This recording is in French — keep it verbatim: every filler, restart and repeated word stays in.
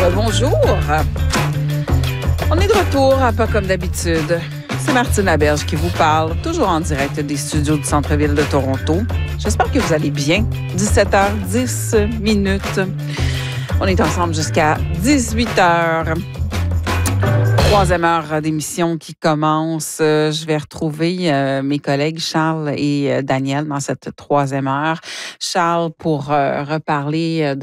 Bonjour. On est de retour, pas comme d'habitude. C'est Martine Laberge qui vous parle, toujours en direct des studios du centre-ville de Toronto. J'espère que vous allez bien. dix-sept heures dix minutes. On est ensemble jusqu'à dix-huit heures. Troisième heure d'émission qui commence. Je vais retrouver euh, mes collègues Charles et euh, Daniel dans cette troisième heure. Charles pour euh, reparler